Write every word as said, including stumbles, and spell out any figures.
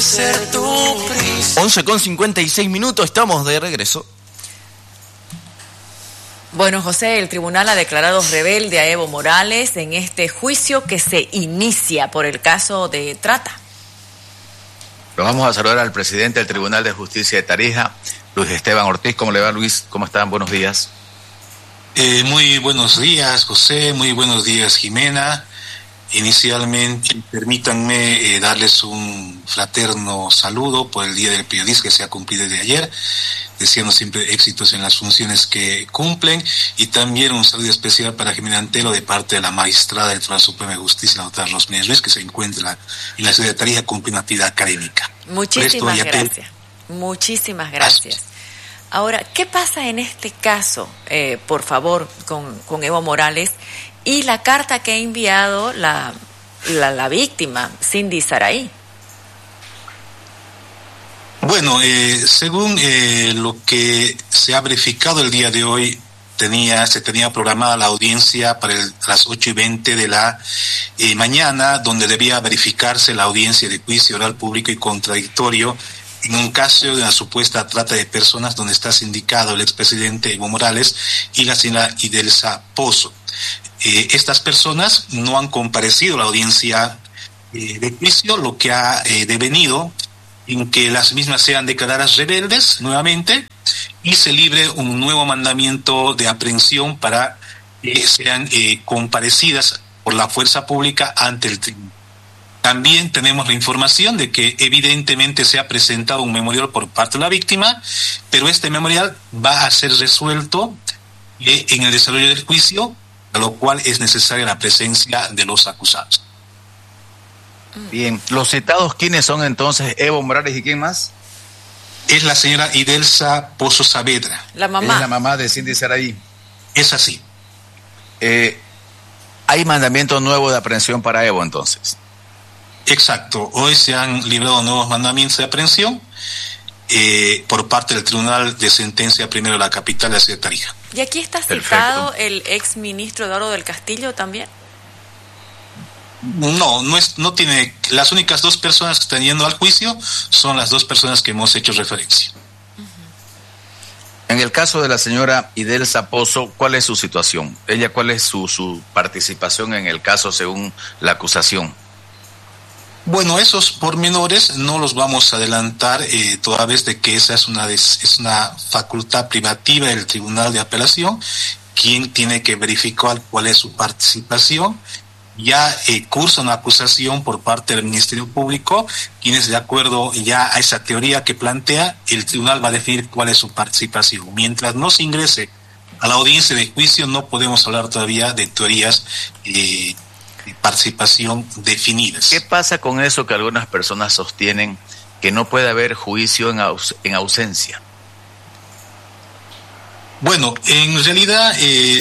ser tu prisa. once con cincuenta y seis minutos, estamos de regreso. Bueno, José, el tribunal ha declarado rebelde a Evo Morales en este juicio que se inicia por el caso de trata. Lo vamos a saludar al presidente del Tribunal de Justicia de Tarija, Luis Esteban Ortiz. ¿Cómo le va, Luis? ¿Cómo están? Buenos días. Eh, muy buenos días, José. Muy buenos días, Jimena. Inicialmente, permítanme eh, darles un fraterno saludo por el Día del Periodista que se ha cumplido desde ayer, deseando siempre éxitos en las funciones que cumplen, y también un saludo especial para Jimena Antelo de parte de la magistrada del Tribunal Supremo de Justicia, la doctora Rosmenes Ruiz, que se encuentra en la ciudad de Tarija cumpliendo una actividad académica. Muchísimas gracias. Muchísimas gracias. Ahora, ¿qué pasa en este caso, eh, por favor, con, con Evo Morales y la carta que ha enviado la, la, la víctima, Cindy Saraí? Bueno, eh, según eh, lo que se ha verificado el día de hoy, tenía se tenía programada la audiencia para el, las ocho y veinte de la eh, mañana, donde debía verificarse la audiencia de juicio oral público y contradictorio en un caso de una supuesta trata de personas donde está sindicado el expresidente Evo Morales y la señora Idelsa Pozo. Eh, estas personas no han comparecido a la audiencia eh, de juicio, lo que ha eh, devenido en que las mismas sean declaradas rebeldes nuevamente y se libre un nuevo mandamiento de aprehensión para que sean eh, comparecidas por la fuerza pública ante el tribunal. También tenemos la información de que evidentemente se ha presentado un memorial por parte de la víctima, pero este memorial va a ser resuelto eh, en el desarrollo del juicio, a lo cual es necesaria la presencia de los acusados. Bien, los citados, ¿quiénes son entonces? Evo Morales y ¿quién más? Es la señora Idelsa Pozo Saavedra. La mamá. Es la mamá de Cindy Saraí. Es así. Eh, ¿Hay mandamiento nuevo de aprehensión para Evo entonces? Exacto. Hoy se han librado nuevos mandamientos de aprehensión eh, por parte del Tribunal de Sentencia Primero de la capital de la ciudad de Tarija. ¿Y aquí está citado Perfecto. el ex ministro Eduardo del Castillo también? No, no es, no tiene. Las únicas dos personas que están yendo al juicio son las dos personas que hemos hecho referencia. En el caso de la señora Idelsa Pozo, ¿cuál es su situación? Ella, ¿cuál es su, su participación en el caso según la acusación? Bueno, esos pormenores no los vamos a adelantar, eh, toda vez de que esa es una, des, es una facultad privativa del Tribunal de Apelación, quien tiene que verificar cuál es su participación. Ya eh, cursa una acusación por parte del Ministerio Público, quienes de acuerdo ya a esa teoría que plantea, el tribunal va a definir cuál es su participación. Mientras no se ingrese a la audiencia de juicio, no podemos hablar todavía de teorías eh, de participación definidas. ¿Qué pasa con eso que algunas personas sostienen que no puede haber juicio en, aus- en ausencia? Bueno, en realidad eh,